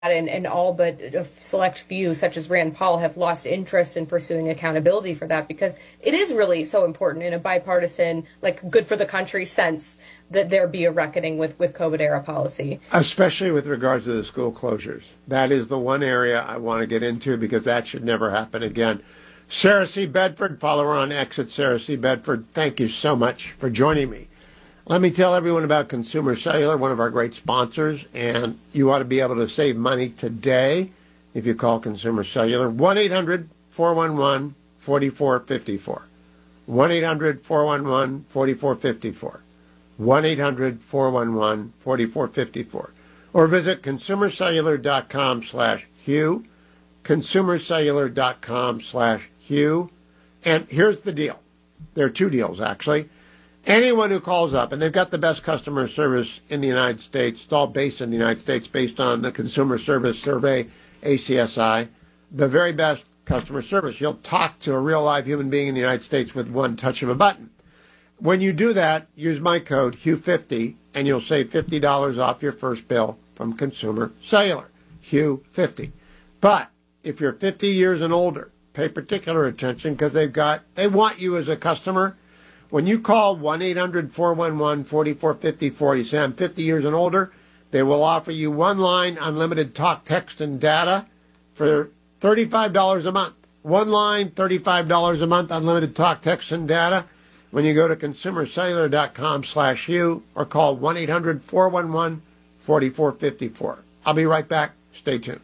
and all but a select few, such as Rand Paul, have lost interest in pursuing accountability for that, because it is really so important in a bipartisan, like, good for the country sense that there be a reckoning with COVID-era policy. Especially with regards to the school closures. That is the one area I want to get into, because that should never happen again. Sarah C. Bedford, follow her on X at Sarah C. Bedford. Thank you so much for joining me. Let me tell everyone about Consumer Cellular, one of our great sponsors, and you ought to be able to save money today if you call Consumer Cellular. 1-800-411-4454. 1-800-411-4454. 1-800-411-4454. Or visit consumercellular.com/Hugh, consumercellular.com/Hugh. And here's the deal. There are two deals, actually. Anyone who calls up, and they've got the best customer service in the United States, it's all based in the United States, based on the Consumer Service Survey, ACSI, the very best customer service. You'll talk to a real live human being in the United States with one touch of a button. When you do that, use my code, Hugh50, and you'll save $50 off your first bill from Consumer Cellular, Hugh50. But if you're 50 years and older, pay particular attention, because they want you as a customer. When you call 1-800-411-4454, you say, I'm 50 years and older, they will offer you one line, unlimited talk, text, and data for $35 a month. One line, $35 a month, unlimited talk, text, and data. When you go to consumercellular.com/Hugh or call 1-800-411-4454. I'll be right back. Stay tuned.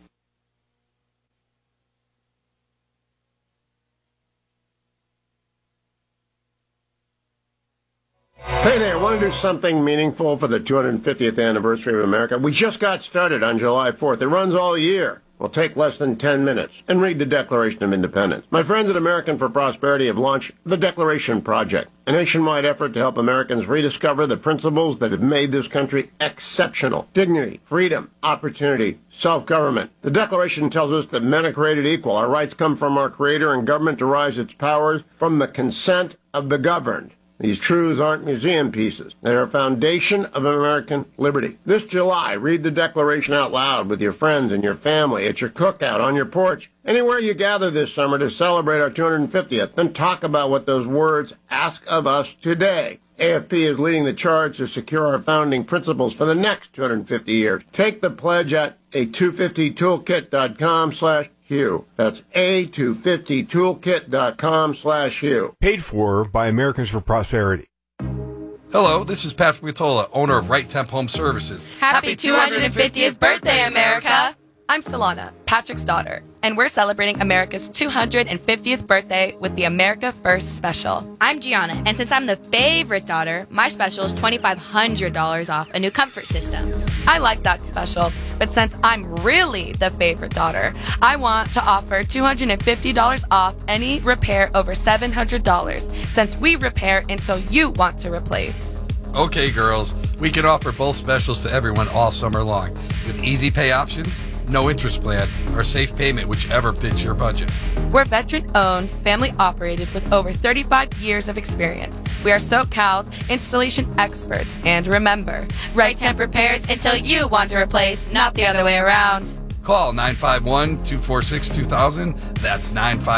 Hey there, want to do something meaningful for the 250th anniversary of America? We just got started on July 4th. It runs all year. Will take less than 10 minutes. And read the Declaration of Independence. My friends at American for Prosperity have launched the Declaration Project, a nationwide effort to help Americans rediscover the principles that have made this country exceptional. Dignity, freedom, opportunity, self-government. The Declaration tells us that men are created equal. Our rights come from our Creator, and government derives its powers from the consent of the governed. These truths aren't museum pieces. They're a foundation of American liberty. This July, read the Declaration out loud with your friends and your family, at your cookout, on your porch, anywhere you gather this summer to celebrate our 250th. Then talk about what those words ask of us today. AFP is leading the charge to secure our founding principles for the next 250 years. Take the pledge at a250toolkit.com/Hugh. That's a250toolkit.com/Hugh. Paid for by Americans for Prosperity. Hello, this is Patrick Matola, owner of Right Temp Home Services. Happy 250th birthday, America! I'm Solana, Patrick's daughter, and we're celebrating America's 250th birthday with the America First Special. I'm Gianna, and since I'm the favorite daughter, my special is $2,500 off a new comfort system. I like that special, but since I'm really the favorite daughter, I want to offer $250 off any repair over $700, since we repair until you want to replace. Okay, girls, we can offer both specials to everyone all summer long, with easy pay options, no interest plan, or safe payment, whichever fits your budget. We're veteran-owned, family-operated with over 35 years of experience. We are SoCal's installation experts. And remember, Right Temp repairs until you want to replace, not the other way around. Call 951-246-2000. That's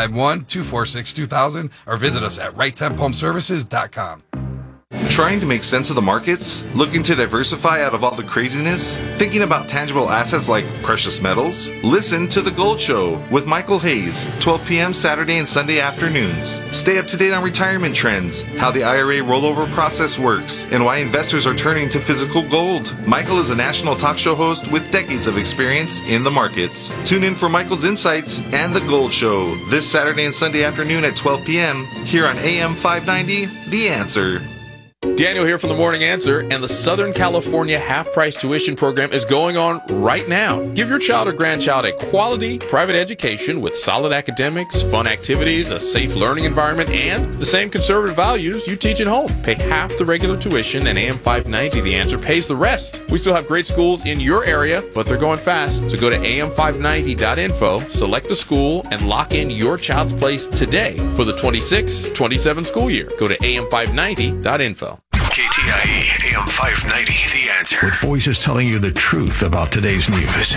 951-246-2000. Or visit us at righttemphomeservices.com. Trying to make sense of the markets? Looking to diversify out of all the craziness? Thinking about tangible assets like precious metals? Listen to The Gold Show with Michael Hayes, 12 p.m. Saturday and Sunday afternoons. Stay up to date on retirement trends, how the IRA rollover process works, and why investors are turning to physical gold. Michael is a national talk show host with decades of experience in the markets. Tune in for Michael's insights and The Gold Show this Saturday and Sunday afternoon at 12 p.m. here on AM 590, The Answer. Daniel here from The Morning Answer, and the Southern California half-price tuition program is going on right now. Give your child or grandchild a quality private education with solid academics, fun activities, a safe learning environment, and the same conservative values you teach at home. Pay half the regular tuition, and AM 590, The Answer, pays the rest. We still have great schools in your area, but they're going fast, so go to am590.info, select a school, and lock in your child's place today for the 26-27 school year. Go to am590.info. KTL KTIE AM 590, The Answer. With voices telling you the truth about today's news.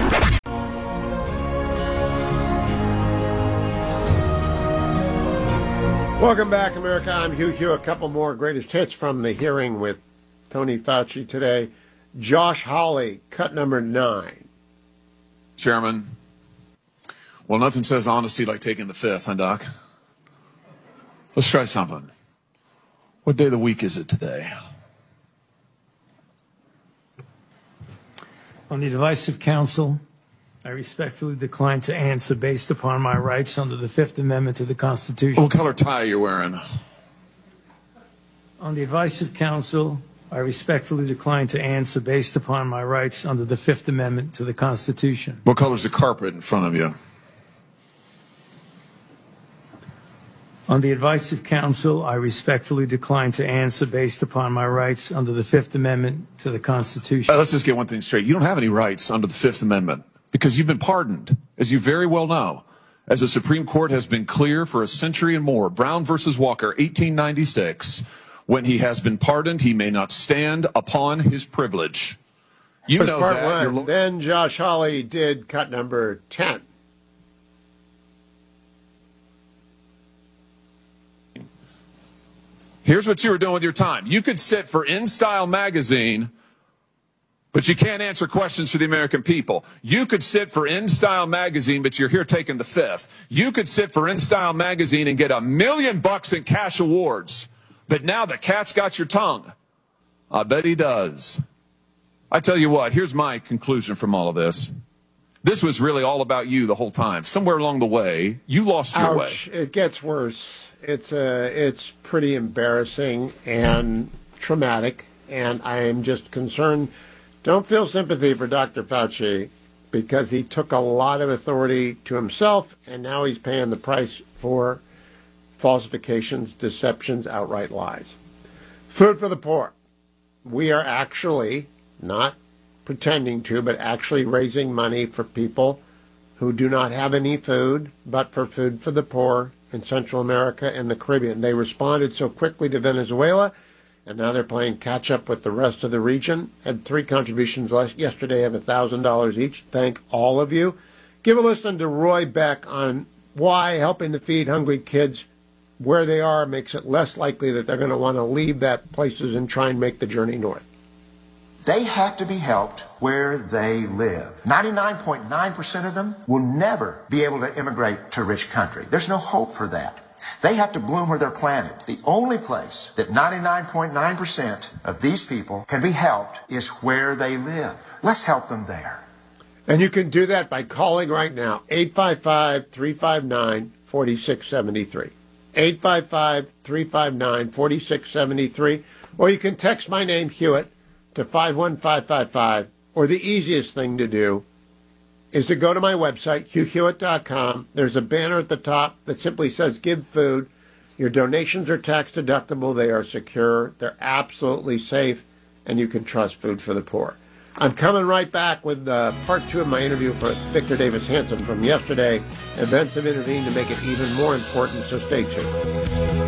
Welcome back, America. I'm Hugh Hewitt. A couple more greatest hits from the hearing with Tony Fauci today. Josh Hawley, cut number 9. Chairman, well, nothing says honesty like taking the fifth, huh, Doc? Let's try something. What day of the week is it today? On the advice of counsel, I respectfully decline to answer based upon my rights under the Fifth Amendment to the Constitution. What color tie are you wearing? On the advice of counsel, I respectfully decline to answer based upon my rights under the Fifth Amendment to the Constitution. What color's the carpet in front of you? On the advice of counsel, I respectfully decline to answer based upon my rights under the Fifth Amendment to the Constitution. Let's just get one thing straight. You don't have any rights under the Fifth Amendment because you've been pardoned, as you very well know. As the Supreme Court has been clear for a century and more, Brown versus Walker, 1896, when he has been pardoned, he may not stand upon his privilege. You know that. One. Then Josh Hawley did cut number 10. Here's what you were doing with your time. You could sit for InStyle magazine, but you can't answer questions for the American people. You could sit for InStyle magazine, but you're here taking the fifth. You could sit for InStyle magazine and get $1 million in cash awards. But now the cat's got your tongue. I bet he does. I tell you what, here's my conclusion from all of this. This was really all about you the whole time. Somewhere along the way, you lost your way. It gets worse. It's pretty embarrassing and traumatic, and I am just concerned. Don't feel sympathy for Dr. Fauci because he took a lot of authority to himself, and now he's paying the price for falsifications, deceptions, outright lies. Food for the poor. We are actually not pretending to, but actually raising money for people who do not have any food, but for food for the poor in Central America and the Caribbean. They responded so quickly to Venezuela, and now they're playing catch-up with the rest of the region. Had 3 contributions yesterday of $1,000 each. Thank all of you. Give a listen to Roy Beck on why helping to feed hungry kids where they are makes it less likely that they're going to want to leave that places and try and make the journey north. They have to be helped where they live. 99.9% of them will never be able to immigrate to a rich country. There's no hope for that. They have to bloom where they're planted. The only place that 99.9% of these people can be helped is where they live. Let's help them there. And you can do that by calling right now, 855-359-4673. 855-359-4673. Or you can text my name, Hewitt, to 51555, or the easiest thing to do is to go to my website, hughhewitt.com. There's a banner at the top that simply says Give Food. Your donations are tax deductible. They are secure. They're absolutely safe, and you can trust Food for the Poor. I'm coming right back with part 2 of my interview for Victor Davis Hanson from yesterday. Events have intervened to make it even more important, so stay tuned.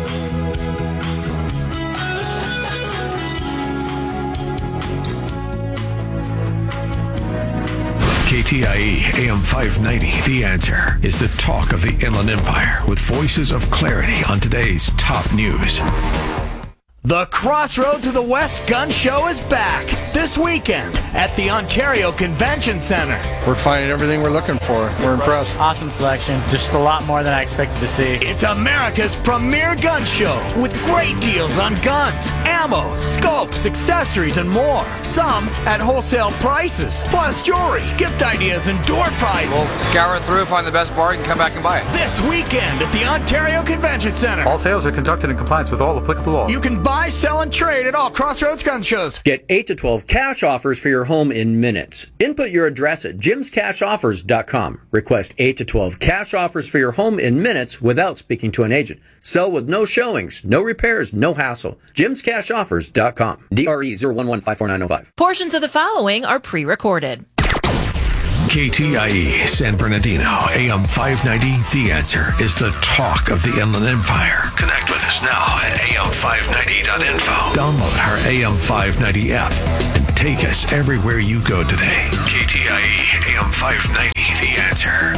KTIE AM 590, The Answer, is the talk of the Inland Empire with voices of clarity on today's top news. The Crossroad to the West Gun Show is back this weekend at the Ontario Convention Center. We're finding everything we're looking for. We're impressed. Awesome selection. Just a lot more than I expected to see. It's America's premier gun show with great deals on guns, ammo, scopes, accessories, and more. Some at wholesale prices. Plus jewelry, gift ideas, and door prizes. We'll scour through, find the best bargain, come back and buy it. This weekend at the Ontario Convention Center. All sales are conducted in compliance with all applicable laws. You can buy, sell, and trade at all Crossroads gun shows. Get 8 to 12 cash offers for your home in minutes. Input your address at jimscashoffers.com. Request 8 to 12 cash offers for your home in minutes without speaking to an agent. Sell with no showings, no repairs, no hassle. jimscashoffers.com. DRE 011549505. Portions of the following are pre-recorded. KTIE San Bernardino, AM 590, The Answer is the talk of the Inland Empire. Connect with us now at am590.info. Download our AM 590 app and take us everywhere you go today. KTIE AM 590, The Answer.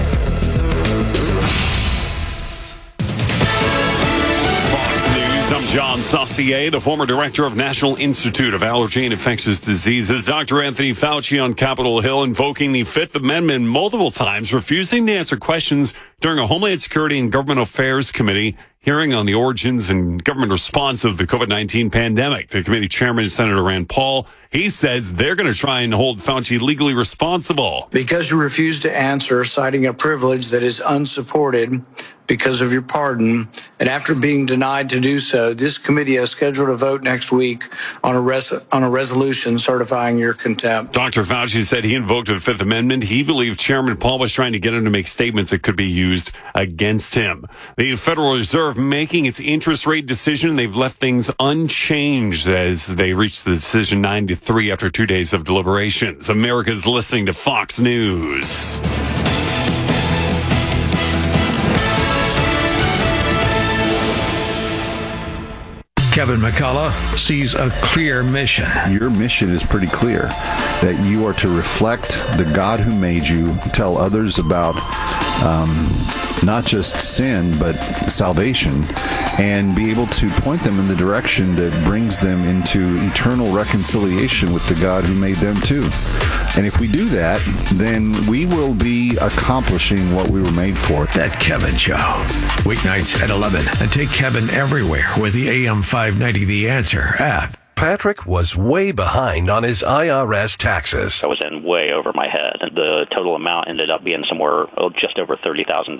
I'm John Saucier, the former director of National Institute of Allergy and Infectious Diseases. Dr. Anthony Fauci on Capitol Hill invoking the Fifth Amendment multiple times, refusing to answer questions during a Homeland Security and Government Affairs Committee hearing on the origins and government response of the COVID-19 pandemic. The committee chairman is Senator Rand Paul. He says they're going to try and hold Fauci legally responsible. Because you refuse to answer, citing a privilege that is unsupported because of your pardon, and after being denied to do so, this committee has scheduled a vote next week on a resolution certifying your contempt. Dr. Fauci said he invoked the Fifth Amendment. He believed Chairman Paul was trying to get him to make statements that could be used against him. The Federal Reserve making its interest rate decision. They've left things unchanged as they reached the decision 9-3 after 2 days of deliberations. America's listening to Fox News. Kevin McCullough sees a clear mission. Your mission is pretty clear, that you are to reflect the God who made you, tell others about not just sin, but salvation, and be able to point them in the direction that brings them into eternal reconciliation with the God who made them too. And if we do that, then we will be accomplishing what we were made for. That Kevin Show. Weeknights at 11. And take Kevin everywhere with the AM 590 The Answer app. Patrick was way behind on his IRS taxes. I was in way over my head. The total amount ended up being somewhere just over $30,000.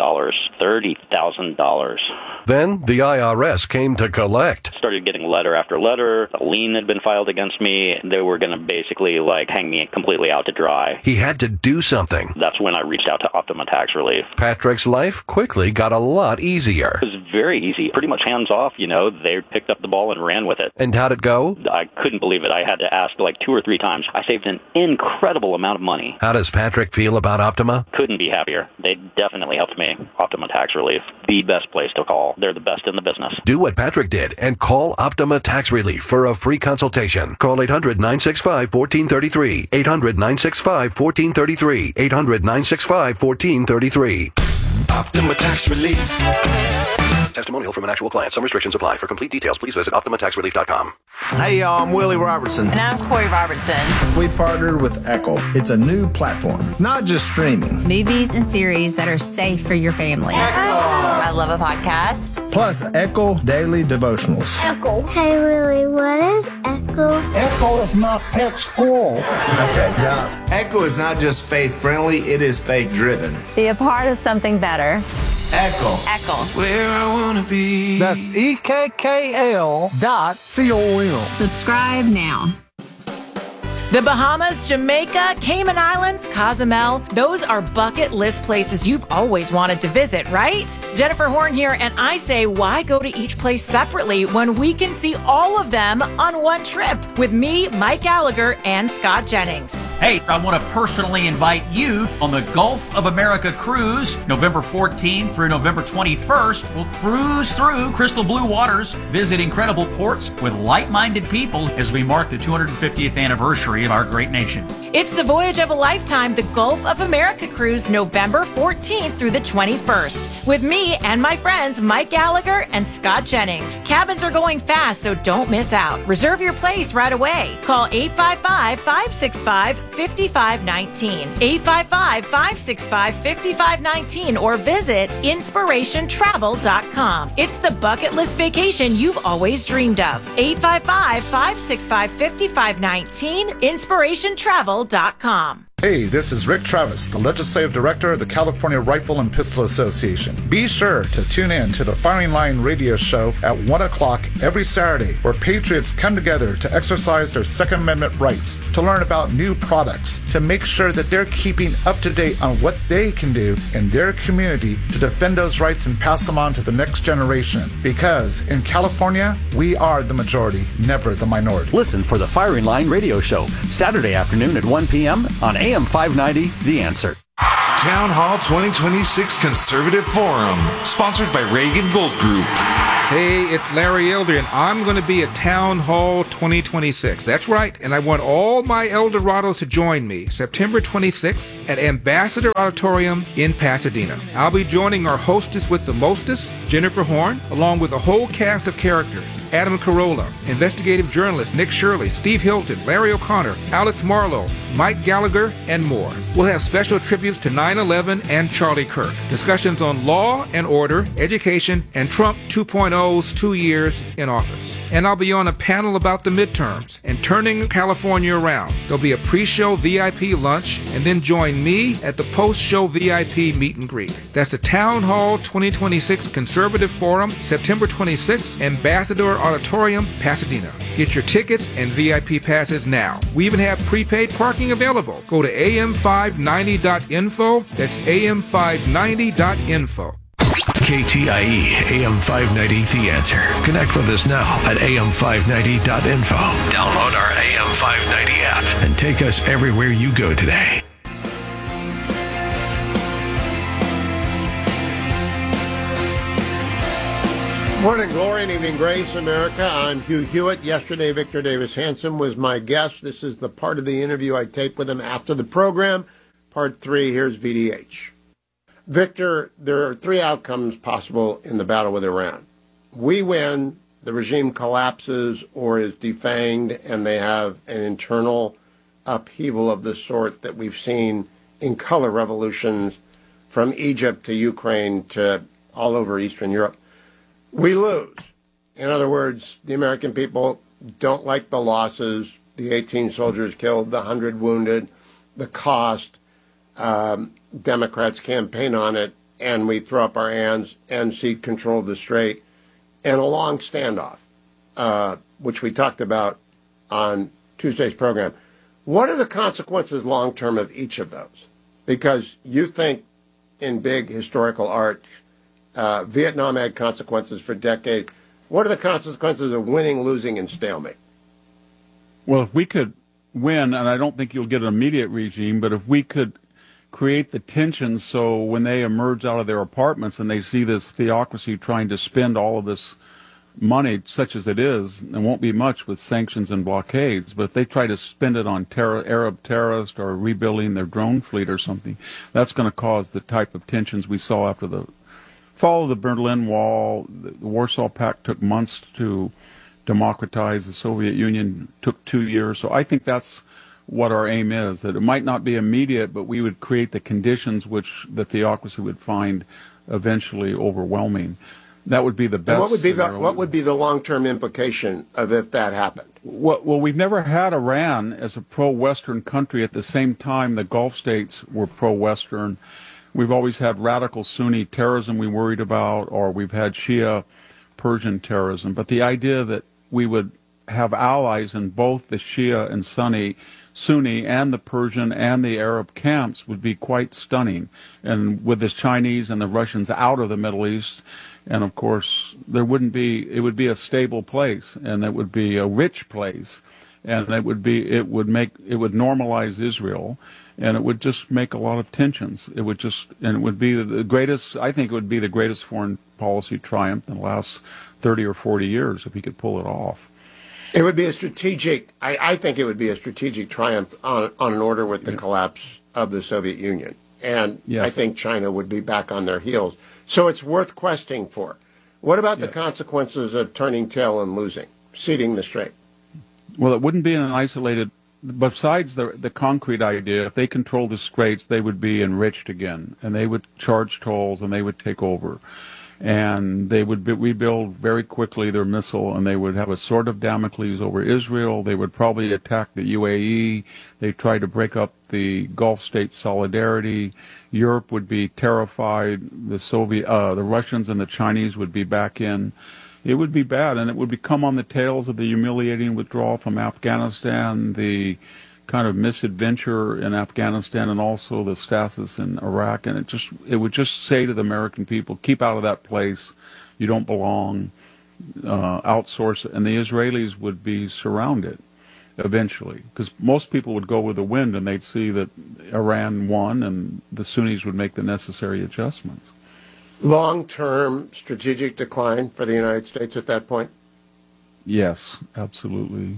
$30,000. Then the IRS came to collect. Started getting letter after letter. A lien had been filed against me. They were going to basically hang me completely out to dry. He had to do something. That's when I reached out to Optima Tax Relief. Patrick's life quickly got a lot easier. It was very easy. Pretty much hands off, They picked up the ball and ran with it. And how'd it go? I couldn't believe it. I had to ask 2 or 3 times. I saved an incredible amount of money. How does Patrick feel about Optima? Couldn't be happier. They definitely helped me. Optima Tax Relief, the best place to call. They're the best in the business. Do what Patrick did and call Optima Tax Relief for a free consultation. Call 800-965-1433. 800-965-1433. 800-965-1433. Optima Tax Relief. Testimonial from an actual client. Some restrictions apply. For complete details, please visit OptimaTaxRelief.com. Hey, y'all, I'm Willie Robertson. And I'm Corey Robertson. We partnered with Echo. It's a new platform, not just streaming. Movies and series that are safe for your family. Echo. I love a podcast. Plus, Echo Daily Devotionals. Echo. Hey, Willie, what is Echo? Echo is my pet squirrel. Okay, now, Echo is not just faith-friendly, it is faith-driven. Be a part of something better. Echo. Echo. Where I want to be. That's EKKL.com. Subscribe now. The Bahamas, Jamaica, Cayman Islands, Cozumel, those are bucket list places you've always wanted to visit, right? Jennifer Horn here, and I say, why go to each place separately when we can see all of them on one trip with me, Mike Gallagher, and Scott Jennings. Hey, I want to personally invite you on the Gulf of America cruise, November 14th through November 21st. We'll cruise through crystal blue waters, visit incredible ports with like-minded people as we mark the 250th anniversary of our great nation. It's the voyage of a lifetime, the Gulf of America cruise, November 14th through the 21st, with me and my friends Mike Gallagher and Scott Jennings. Cabins are going fast, so don't miss out. Reserve your place right away. Call 855-565-5519, 855-565-5519, or visit inspirationtravel.com. It's the bucket list vacation you've always dreamed of. 855-565-5519, inspirationtravel.com. Hey, this is Rick Travis, the Legislative Director of the California Rifle and Pistol Association. Be sure to tune in to the Firing Line radio show at 1 o'clock every Saturday, where patriots come together to exercise their Second Amendment rights, to learn about new products, to make sure that they're keeping up to date on what they can do in their community to defend those rights and pass them on to the next generation. Because in California, we are the majority, never the minority. Listen for the Firing Line radio show, Saturday afternoon at 1 p.m. on AM AM 590, The Answer. Town Hall 2026 Conservative Forum, sponsored by Reagan Gold Group. Hey, it's Larry Elder, and I'm going to be at Town Hall 2026. That's right, and I want all my Eldorados to join me September 26th at Ambassador Auditorium in Pasadena. I'll be joining our hostess with the mostest, Jennifer Horn, along with a whole cast of characters. Adam Carolla, investigative journalist Nick Shirley, Steve Hilton, Larry O'Connor, Alex Marlowe, Mike Gallagher, and more. We'll have special tributes to 9/11 and Charlie Kirk, discussions on law and order, education, and Trump 2.0's 2 years in office. And I'll be on a panel about the midterms and turning California around. There'll be a pre-show VIP lunch, and then join me at the post-show VIP meet and greet. That's the Town Hall 2026 Conservative Forum, September 26th, Ambassador Auditorium, Pasadena. Get your tickets and VIP passes now. We even have prepaid parking available. Go to am590.info. That's am590.info. KTIE AM 590 The Answer. Connect with us now at am590.info. Download our AM 590 app and take us everywhere you go today. Morning glory and evening grace, America. I'm Hugh Hewitt. Yesterday, Victor Davis Hanson was my guest. This is the part of the interview I taped with him after the program. Part 3, here's VDH. Victor, there are 3 outcomes possible in the battle with Iran. We win, the regime collapses or is defanged, and they have an internal upheaval of the sort that we've seen in color revolutions from Egypt to Ukraine to all over Eastern Europe. We lose. In other words, the American people don't like the losses, the 18 soldiers killed, the 100 wounded, the cost. Democrats campaign on it, and we throw up our hands and cede control of the strait, and a long standoff, which we talked about on Tuesday's program. What are the consequences long-term of each of those? Because you think in big historical art, Vietnam had consequences for decades. What are the consequences of winning, losing, and stalemate? Well, if we could win, and I don't think you'll get an immediate regime, but if we could create the tension so when they emerge out of their apartments and they see this theocracy trying to spend all of this money, such as it is, and won't be much with sanctions and blockades, but if they try to spend it on Arab terrorists or rebuilding their drone fleet or something, that's going to cause the type of tensions we saw after the fall of the Berlin Wall. The Warsaw Pact took months to democratize. The Soviet Union took 2 years. So I think that's what our aim is, that it might not be immediate, but we would create the conditions which the theocracy would find eventually overwhelming. That would be the best. And what would be the long-term implication of if that happened? Well, we've never had Iran as a pro-Western country. At the same time, the Gulf states were pro-Western. We've always had radical Sunni terrorism we worried about, or we've had Shia Persian terrorism. But the idea that we would have allies in both the Shia and Sunni and the Persian and the Arab camps would be quite stunning. And with the Chinese and the Russians out of the Middle East, and of course, it would be a stable place, and it would be a rich place, and it would normalize Israel, and it would just make a lot of tensions. It would be the greatest, I think it would be the greatest foreign policy triumph in the last 30 or 40 years if he could pull it off. It would be a strategic, I think it would be a strategic triumph on an order with the collapse of the Soviet Union. And yes. I think China would be back on their heels. So it's worth questing for. What about the consequences of turning tail and losing, ceding the strait? Well, it wouldn't be an isolated, besides the concrete idea, if they controlled the straits, they would be enriched again, and they would charge tolls, and they would take over. And they would rebuild very quickly their missile, and they would have a sword of Damocles over Israel. They would probably attack the UAE. They'd try to break up the Gulf state solidarity. Europe would be terrified. The Russians and the Chinese would be back in. It would be bad, and it would become on the tails of the humiliating withdrawal from Afghanistan, the kind of misadventure in Afghanistan, and also the stasis in Iraq. And it would just say to the American people, keep out of that place. You don't belong. Outsource it. And the Israelis would be surrounded. eventually, because most people would go with the wind and they'd see that Iran won and the Sunnis would make the necessary adjustments. Long-term strategic decline for the United States at that point? Yes, absolutely.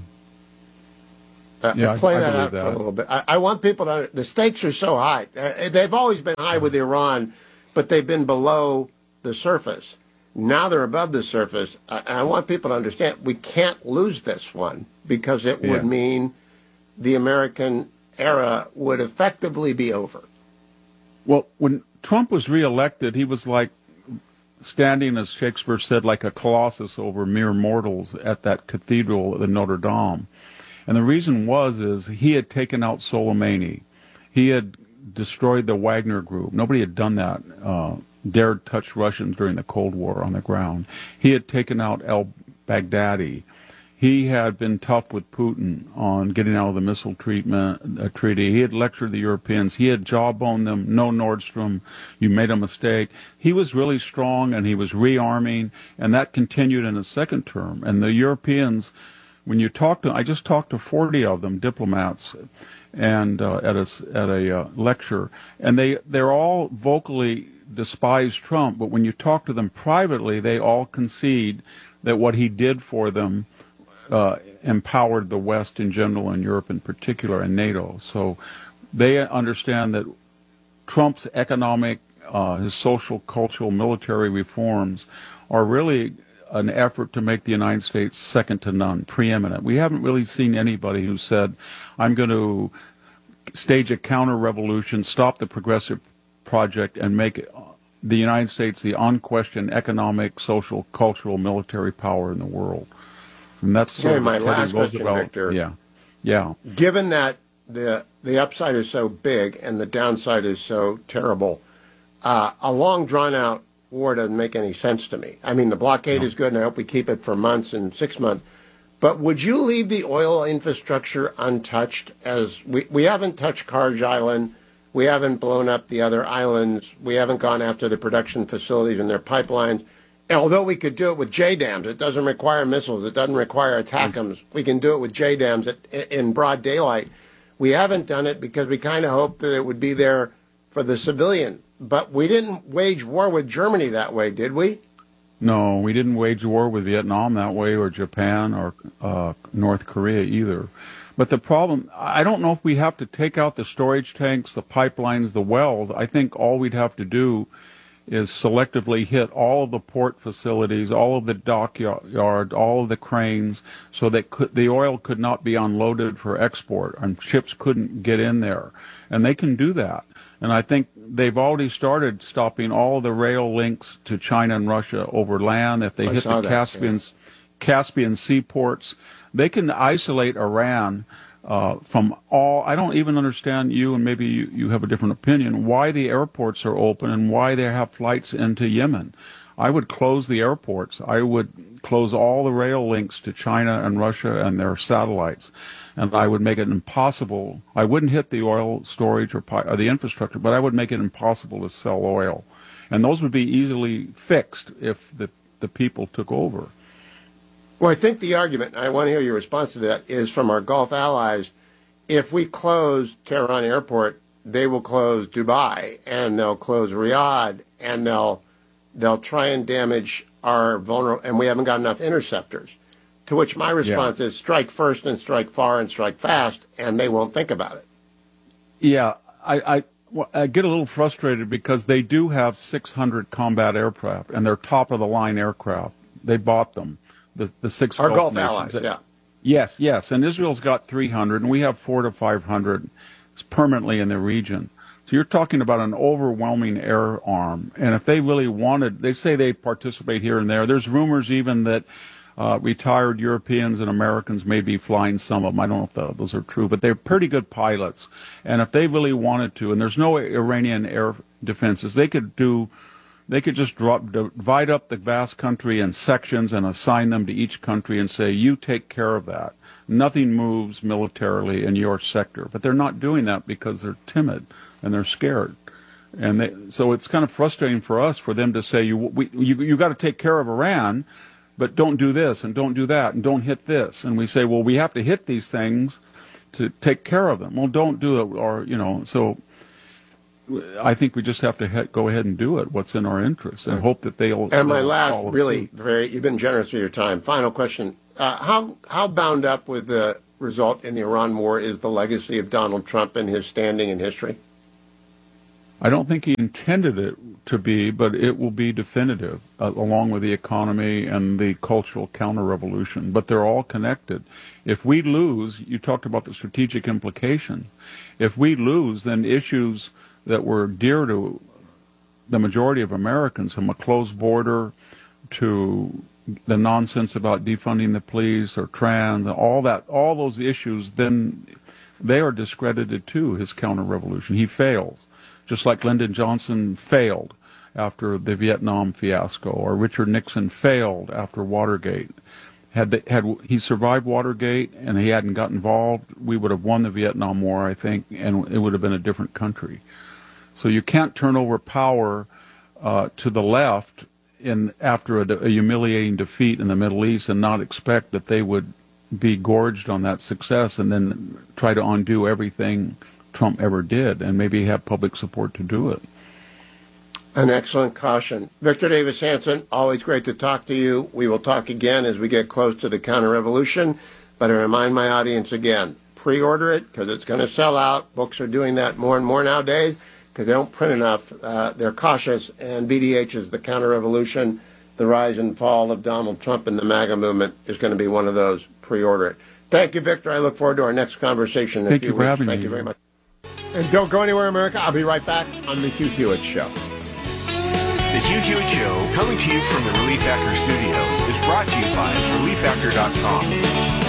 Play that out for a little bit. I want people to, the stakes are so high. They've always been high with Iran, but they've been below the surface. Now they're above the surface. I want people to understand we can't lose this one, because it would mean the American era would effectively be over. Well, when Trump was reelected, he was like standing, as Shakespeare said, like a colossus over mere mortals at that cathedral at Notre Dame. And the reason is he had taken out Soleimani. He had destroyed the Wagner Group. Nobody had done that, dared touch Russians during the Cold War on the ground. He had taken out al-Baghdadi. He had been tough with Putin on getting out of the missile treaty. He had lectured the Europeans. He had jawboned them, no Nordstrom, you made a mistake. He was really strong, and he was rearming, and that continued in his second term. And the Europeans, when you talk to, I just talked to 40 of them, diplomats, and at a lecture, and they're all vocally despise Trump, but when you talk to them privately, they all concede that what he did for them empowered the West in general and Europe in particular and NATO. So they understand that Trump's economic, his social, cultural, military reforms are really an effort to make the United States second to none, preeminent. We haven't really seen anybody who said, I'm going to stage a counter-revolution, stop the Progressive Project, and make the United States the unquestioned economic, social, cultural, military power in the world. And that's sort of my last question, Victor. Yeah. Given that the upside is so big and the downside is so terrible, a long, drawn-out war doesn't make any sense to me. I mean, the blockade is good, and I hope we keep it for months and 6 months. But would you leave the oil infrastructure untouched? As we haven't touched Karj Island, we haven't blown up the other islands, we haven't gone after the production facilities and their pipelines. And although we could do it with JDAMs, it doesn't require missiles, it doesn't require ATACMS. We can do it with JDAMs in broad daylight. We haven't done it because we kind of hoped that it would be there for the civilian. But we didn't wage war with Germany that way, did we? No, we didn't wage war with Vietnam that way, or Japan, or North Korea either. But the problem, I don't know if we have to take out the storage tanks, the pipelines, the wells. I think all we'd have to do is selectively hit all of the port facilities, all of the dockyard, all of the cranes, so that the oil could not be unloaded for export, and ships couldn't get in there. And they can do that. And I think they've already started stopping all of the rail links to China and Russia over land. If they hit the Caspian seaports, they can isolate Iran from all. I don't even understand, you, and maybe you have a different opinion, why the airports are open and why they have flights into Yemen. I would close the airports. I would close all the rail links to China and Russia and their satellites. And I would make it impossible. I wouldn't hit the oil storage or the infrastructure, but I would make it impossible to sell oil. And those would be easily fixed if the people took over. Well, I think the argument, I want to hear your response to that, is from our Gulf allies. If we close Tehran Airport, they will close Dubai, and they'll close Riyadh, and they'll try and damage our vulnerable, and we haven't got enough interceptors. To which my response is strike first and strike far and strike fast, and they won't think about it. Yeah, I get a little frustrated because they do have 600 combat aircraft, and they're top-of-the-line aircraft. They bought them, the six our Gulf allies, nations. yeah. Yes, and Israel's got 300, and we have 400 to 500 permanently in the region. So you're talking about an overwhelming air arm, and if they really wanted, they say they participate here and there. There's rumors even that retired Europeans and Americans may be flying some of them. I don't know if those are true, but they're pretty good pilots. And if they really wanted to, and there's no Iranian air defenses, they could just divide up the vast country in sections and assign them to each country and say, you take care of that. Nothing moves militarily in your sector. But they're not doing that because they're timid and they're scared. And so it's kind of frustrating for us, for them to say, you got to take care of Iran. but don't do this and don't do that and don't hit this. And we say, well, we have to hit these things to take care of them. Well, don't do it, or, so I think we just have to go ahead and do it, what's in our interest, and hope that they'll... And my last, really, you've been generous with your time. Final question. How bound up with the result in the Iran war is the legacy of Donald Trump and his standing in history? I don't think he intended it to be, but it will be definitive, along with the economy and the cultural counter-revolution. But they're all connected. If we lose, you talked about the strategic implications. If we lose, then issues that were dear to the majority of Americans, from a closed border to the nonsense about defunding the police or trans, all those issues, then they are discredited too, his counter-revolution. He fails. Just like Lyndon Johnson failed after the Vietnam fiasco, or Richard Nixon failed after Watergate. Had he survived Watergate and he hadn't got involved, we would have won the Vietnam War, I think, and it would have been a different country. So you can't turn over power to the left after a humiliating defeat in the Middle East and not expect that they would be gorged on that success and then try to undo everything Trump ever did, and maybe have public support to do it. An excellent caution. Victor Davis Hanson, always great to talk to you. We will talk again as we get close to the counter-revolution, but I remind my audience again, pre-order it because it's going to sell out. Books are doing that more and more nowadays because they don't print enough. They're cautious, and BDH is the counter-revolution. The rise and fall of Donald Trump and the MAGA movement is going to be one of those. Pre-order it. Thank you, Victor. I look forward to our next conversation in a few weeks. Thank you very much. And don't go anywhere, America. I'll be right back on The Hugh Hewitt Show. The Hugh Hewitt Show, coming to you from the Relief Factor studio, is brought to you by ReliefFactor.com.